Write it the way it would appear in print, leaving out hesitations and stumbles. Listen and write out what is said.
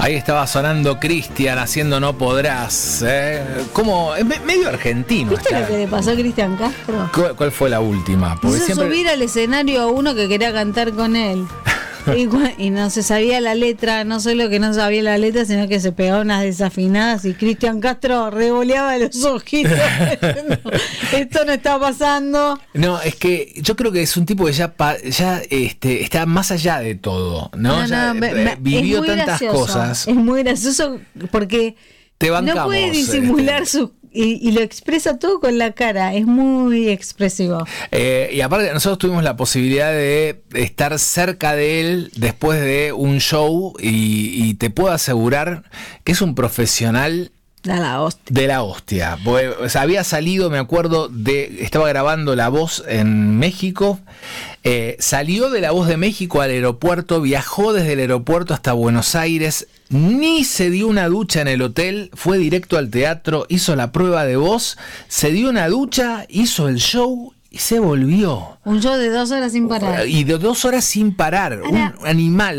Ahí estaba sonando Cristian haciendo No Podrás. Como medio argentino. ¿Viste está. lo que le pasó a Cristian Castro? ¿Cuál fue la última? Porque Quiso subir al escenario a uno que quería cantar con él. Y no se sabía la letra, no solo que no sabía la letra, sino que se pegaba unas desafinadas y Cristian Castro revoleaba los ojitos. Esto no está pasando. No, es que yo creo que es un tipo que ya está más allá de todo, ¿no? Vivió tantas gracioso. Cosas. Es muy gracioso porque Te bancamos, no puede disimular su... Y lo expresa todo con la cara, es muy expresivo. Y aparte nosotros tuvimos la posibilidad de estar cerca de él después de un show y te puedo asegurar que es un profesional de la hostia. Porque, o sea, había salido, me acuerdo, estaba grabando La Voz en México, salió de La Voz de México al aeropuerto, viajó desde el aeropuerto hasta Buenos Aires, ni se dio una ducha en el hotel, fue directo al teatro, hizo la prueba de voz, se dio una ducha, hizo el show y se volvió. Un show de 2 horas sin parar. Y de 2 horas sin parar, un animal.